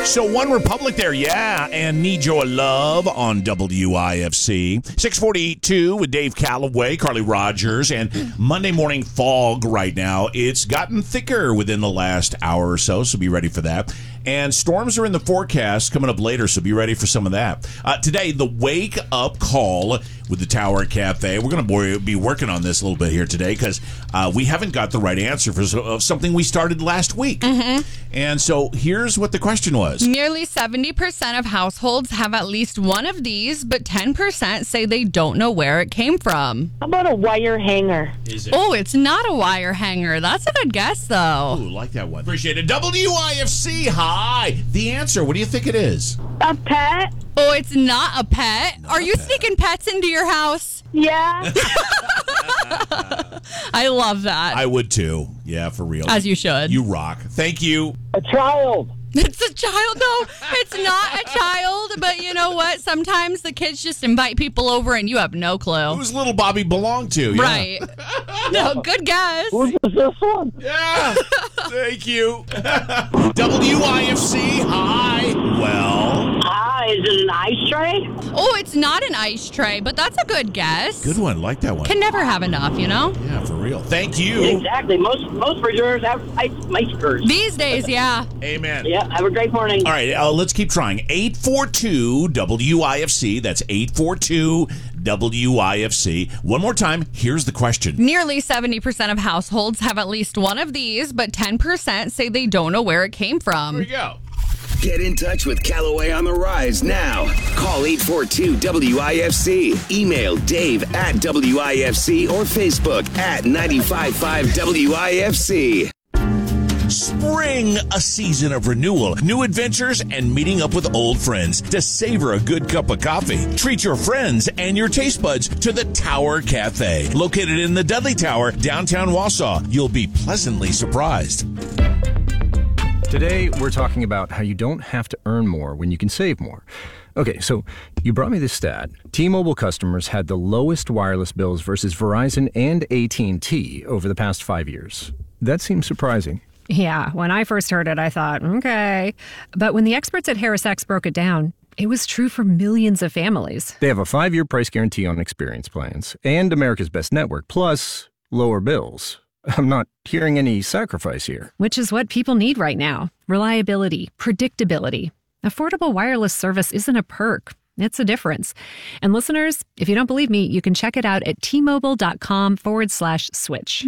So One Republic there, yeah, and Need Your Love on WIFC. 642 with Dave Calloway, Carly Rogers, and Monday morning fog right now. It's gotten thicker within the last hour or so be ready for that. And storms are in the forecast coming up later, so be ready for some of that. Today, the Wake Up Call with the Tower Cafe. We're going to be working on this a little bit here today because we haven't got the right answer for something we started last week. Mm-hmm. And so here's what the question was. Nearly 70% of households have at least one of these, but 10% say they don't know where it came from. How about a wire hanger? Is it? Oh, it's not a wire hanger. That's a good guess, though. Ooh, like that one. Appreciate it. WIFC, hi. The answer, what do you think it is? A pet? Oh, it's not a pet. Are you sneaking pets into your house? Yeah. I love that. I would too. Yeah, for real. As you should. You rock. Thank you. A child. It's a child. No, it's not a child. But you know what? Sometimes the kids just invite people over and you have no clue. Who's little Bobby belong to? Yeah. Right. No, good guess. Who's this one? Yeah. Thank you. WIFC, hi. Well. Hi, is it an ice tray? Oh, it's not an ice tray, but that's a good guess. Good one. Like that one. Can never have enough, you know? Yeah, for real. Thank you. Exactly. Most refrigerators have ice makers. These days, yeah. Amen. Yeah, have a great morning. All right, let's keep trying. 842 WIFC. That's 842 WIFC. One more time. Here's the question. Nearly 70% of households have at least one of these, but 10% say they don't know where it came from. Here we go. Get in touch with Calloway on the Rise now. Call 842-WIFC. Email Dave at WIFC or Facebook at 955 WIFC. Spring, a season of renewal, new adventures, and meeting up with old friends to savor a good cup of coffee. Treat your friends and your taste buds to the Tower Cafe. Located in the Dudley Tower, downtown Wausau. You'll be pleasantly surprised. Today, we're talking about how you don't have to earn more when you can save more. Okay, so you brought me this stat. T-Mobile customers had the lowest wireless bills versus Verizon and AT&T over the past 5 years. That seems surprising. Yeah, when I first heard it, I thought, okay. But when the experts at HarrisX broke it down, it was true for millions of families. They have a 5-year price guarantee on experience plans and America's Best Network, plus lower bills. I'm not hearing any sacrifice here. Which is what people need right now. Reliability, predictability. Affordable wireless service isn't a perk. It's a difference. And listeners, if you don't believe me, you can check it out at tmobile.com/switch.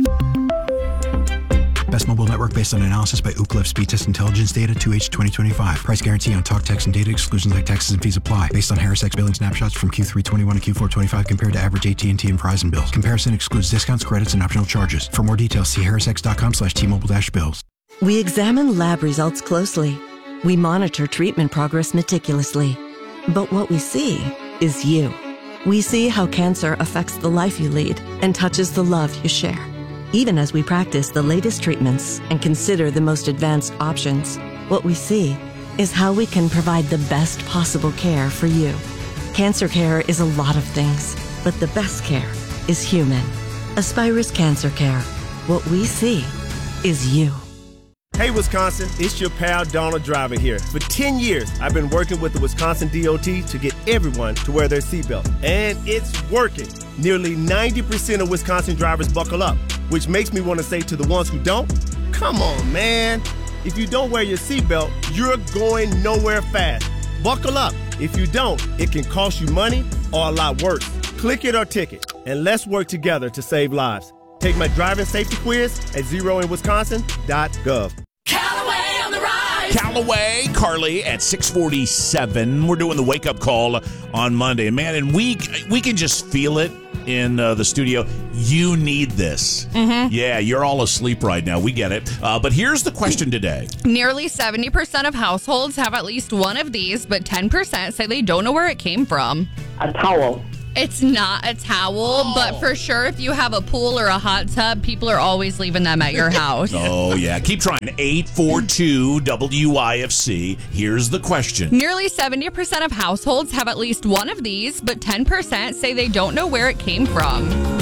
Best mobile network based on analysis by Ookla Speed Test Intelligence data 2H 2025. Price guarantee on talk, text, and data. Exclusions like taxes and fees apply. Based on HarrisX billing snapshots from Q3 21 to Q4 25 compared to average AT&T and Verizon bills. Comparison excludes discounts, credits, and optional charges. For more details, see harrisx.com/T-Mobile-bills. We examine lab results closely. We monitor treatment progress meticulously. But what we see is you. We see how cancer affects the life you lead and touches the love you share. Even as we practice the latest treatments and consider the most advanced options, what we see is how we can provide the best possible care for you. Cancer care is a lot of things, but the best care is human. Aspirus Cancer Care. What we see is you. Hey, Wisconsin, it's your pal Donald Driver here. For 10 years, I've been working with the Wisconsin DOT to get everyone to wear their seatbelt. And it's working. Nearly 90% of Wisconsin drivers buckle up, which makes me want to say to the ones who don't, come on, man. If you don't wear your seatbelt, you're going nowhere fast. Buckle up. If you don't, it can cost you money or a lot worse. Click it or ticket, and let's work together to save lives. Take my driving safety quiz at zeroinwisconsin.gov. Callaway on the Rise. Callaway, Carly at 647. We're doing the wake-up call on Monday. Man, and we can just feel it in the studio. You need this. Mm-hmm. Yeah, you're all asleep right now. We get it. But here's the question today. Nearly 70% of households have at least one of these, but 10% say they don't know where it came from. A towel. It's not a towel, but for sure, if you have a pool or a hot tub, people are always leaving them at your house. Oh, yeah. Keep trying. 842 WIFC. Here's the question. Nearly 70% of households have at least one of these, but 10% say they don't know where it came from.